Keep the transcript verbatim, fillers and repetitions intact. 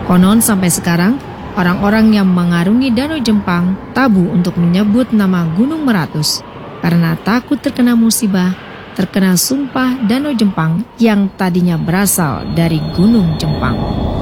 Konon sampai sekarang, orang-orang yang mengarungi Danau Jempang tabu untuk menyebut nama Gunung Meratus karena takut terkena musibah, terkena sumpah Danau Jempang yang tadinya berasal dari Gunung Jempang.